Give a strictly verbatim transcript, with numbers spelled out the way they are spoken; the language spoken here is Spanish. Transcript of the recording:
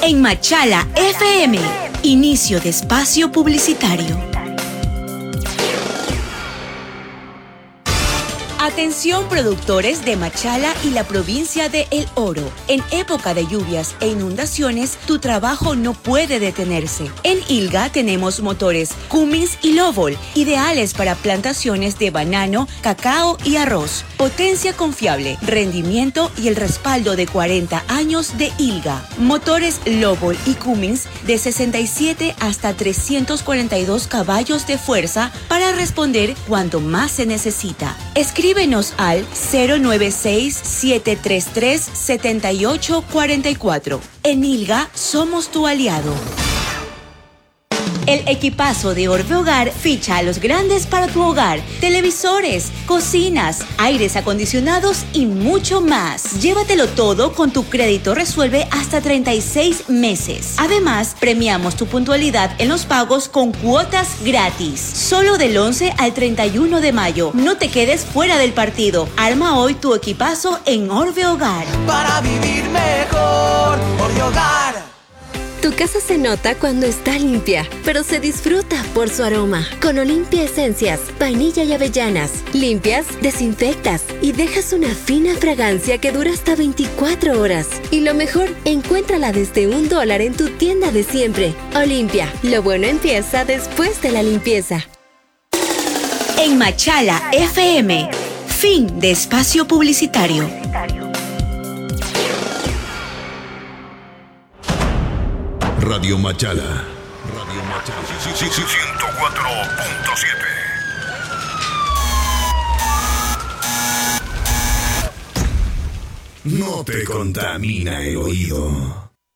En Machala F M, inicio de espacio publicitario. Atención productores de Machala y la provincia de El Oro. En época de lluvias e inundaciones, tu trabajo no puede detenerse. En Ilga tenemos motores Cummins y Lovol, ideales para plantaciones de banano, cacao y arroz. Potencia confiable, rendimiento y el respaldo de cuarenta años de Ilga. Motores Lovol y Cummins de sesenta y siete hasta trescientos cuarenta y dos caballos de fuerza para responder cuando más se necesita. Escribe Escríbenos al cero nueve seis, siete tres tres, siete ocho cuatro cuatro. En Ilga somos tu aliado. El equipazo de Orbe Hogar ficha a los grandes para tu hogar. Televisores, cocinas, aires acondicionados y mucho más. Llévatelo todo con tu crédito Resuelve hasta treinta y seis meses. Además, premiamos tu puntualidad en los pagos con cuotas gratis. Solo del once al treinta y uno de mayo. No te quedes fuera del partido. Arma hoy tu equipazo en Orbe Hogar. Para vivir mejor, Orbe Hogar. Tu casa se nota cuando está limpia, pero se disfruta por su aroma. Con Olimpia Esencias, vainilla y avellanas. Limpias, desinfectas y dejas una fina fragancia que dura hasta veinticuatro horas. Y lo mejor, encuéntrala desde un dólar en tu tienda de siempre. Olimpia, lo bueno empieza después de la limpieza. En Machala F M, fin de espacio publicitario. Radio Machala. Radio Machala. Sí, sí, sí, ciento cuatro punto siete. No te contamina el oído.